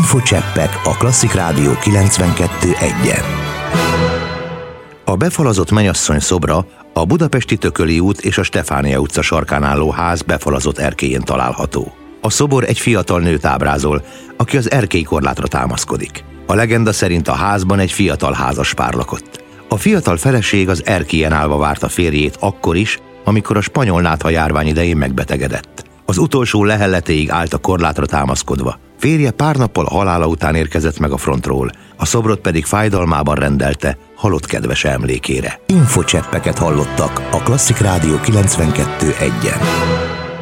Infocseppek a Klasszik Rádió 92.1-en. A befalazott mennyasszony szobra a budapesti Tököli út és a Stefánia utca sarkán álló ház befalazott erkélyén található. A szobor egy fiatal nőt ábrázol, aki az erkélykorlátra támaszkodik. A legenda szerint a házban egy fiatal házaspár lakott. A fiatal feleség az erkélyen állva várta férjét akkor is, amikor a spanyol nátha járvány idején megbetegedett. Az utolsó lehelletéig állt a korlátra támaszkodva. Férje pár nappal a halála után érkezett meg a frontról, a szobrot pedig fájdalmában rendelte halott kedves emlékére. Infocseppeket hallottak a Klasszik Rádió 92.1-en.